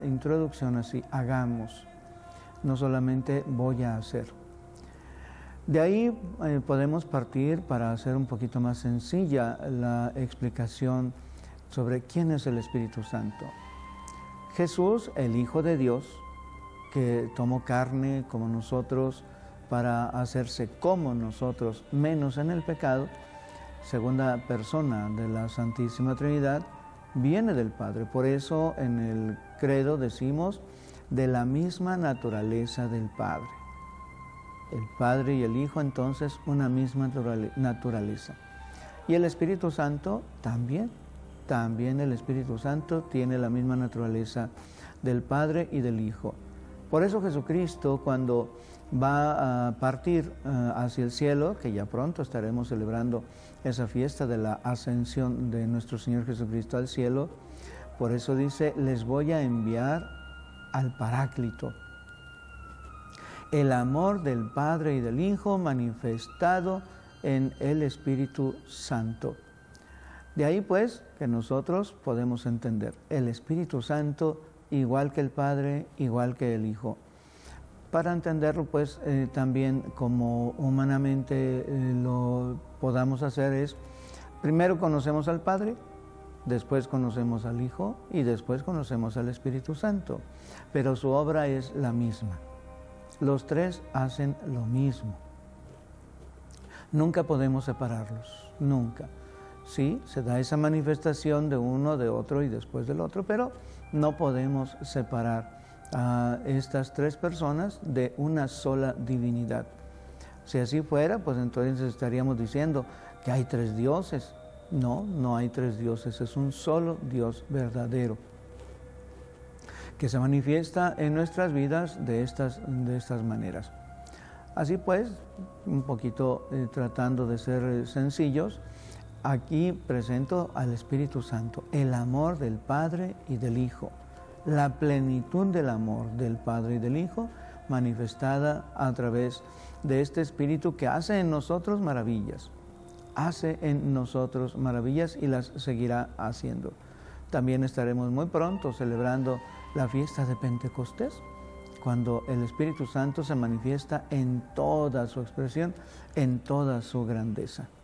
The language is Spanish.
Introducción así, hagamos, no solamente voy a hacer. De ahí podemos partir para hacer un poquito más sencilla la explicación sobre quién es el Espíritu Santo. Jesús, el Hijo de Dios, que tomó carne como nosotros para hacerse como nosotros, menos en el pecado, segunda persona de la Santísima Trinidad, viene del Padre. Por eso en el credo decimos de la misma naturaleza del Padre. El Padre y el Hijo, entonces, una misma naturaleza. Y el Espíritu Santo también el Espíritu Santo tiene la misma naturaleza del Padre y del Hijo. Por eso Jesucristo, cuando va a partir hacia el cielo, que ya pronto estaremos celebrando esa fiesta de la ascensión de nuestro Señor Jesucristo al cielo, por eso dice, les voy a enviar al Paráclito. El amor del Padre y del Hijo manifestado en el Espíritu Santo. De ahí pues que nosotros podemos entender el Espíritu Santo igual que el Padre, igual que el Hijo. Para entenderlo pues también como humanamente lo podamos hacer es, primero conocemos al Padre, después conocemos al Hijo y después conocemos al Espíritu Santo. Pero su obra es la misma. Los tres hacen lo mismo. Nunca podemos separarlos, nunca. Sí, se da esa manifestación de uno, de otro y después del otro, pero no podemos separar a estas tres personas de una sola divinidad. Si así fuera, pues entonces estaríamos diciendo que hay tres dioses. No, no hay tres dioses, es un solo Dios verdadero, que se manifiesta en nuestras vidas de estas maneras. Así pues, un poquito tratando de ser sencillos, aquí presento al Espíritu Santo, el amor del Padre y del Hijo, la plenitud del amor del Padre y del Hijo manifestada a través de este Espíritu que hace en nosotros maravillas. Hace en nosotros maravillas y las seguirá haciendo. También estaremos muy pronto celebrando la fiesta de Pentecostés, cuando el Espíritu Santo se manifiesta en toda su expresión, en toda su grandeza.